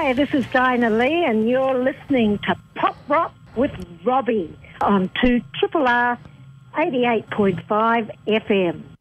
Hi, this is Dinah Lee, and you're listening to Pop Rock with Robbie on 2RRR 88.5 FM.